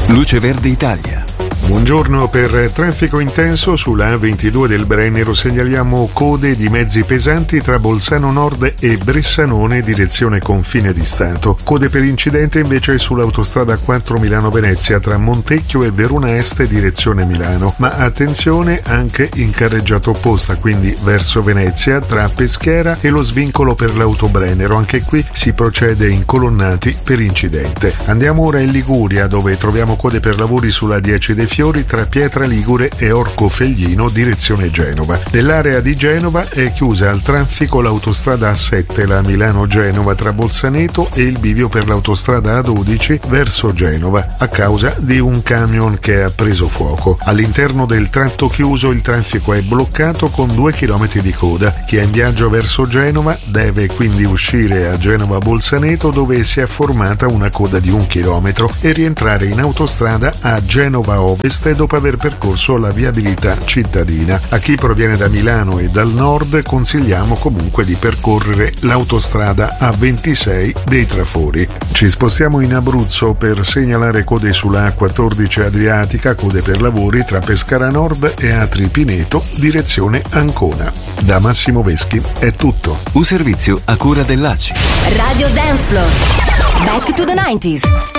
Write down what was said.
Luce Verde Italia. Buongiorno. Per traffico intenso sulla A22 del Brennero segnaliamo code di mezzi pesanti tra Bolzano Nord e Bressanone direzione confine di Stato. Code per incidente invece sull'autostrada 4 Milano-Venezia tra Montecchio e Verona Est direzione Milano. Ma attenzione anche in carreggiata opposta, quindi verso Venezia tra Peschiera e lo svincolo per l'Autobrennero. Anche qui si procede in colonnati per incidente. Andiamo ora in Liguria, dove troviamo code per lavori sulla 10 dei Fiori tra Pietra Ligure e Orco Feglino direzione Genova. Nell'area di Genova è chiusa al traffico l'autostrada A7, la Milano-Genova tra Bolzaneto e il bivio per l'autostrada A12 verso Genova a causa di un camion che ha preso fuoco. All'interno del tratto chiuso il traffico è bloccato con 2 chilometri di coda. Chi è in viaggio verso Genova deve quindi uscire a Genova-Bolzaneto, dove si è formata una coda di 1 chilometro, e rientrare in autostrada a Genova Ovest dopo aver percorso la viabilità cittadina. A chi proviene da Milano e dal nord consigliamo comunque di percorrere l'autostrada A26 dei Trafori. Ci spostiamo in Abruzzo per segnalare code sulla A14 Adriatica, code per lavori tra Pescara Nord e Atri Pineto direzione Ancona. Da Massimo Veschi è tutto. Un servizio a cura dell'ACI. Radio Dance Floor. Back to the 90s.